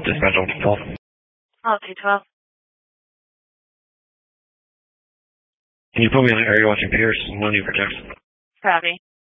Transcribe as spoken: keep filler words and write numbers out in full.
Dispatch on twelve. Oh, two twelve. Can you put me in the area watching Pierce and Money for text? Copy.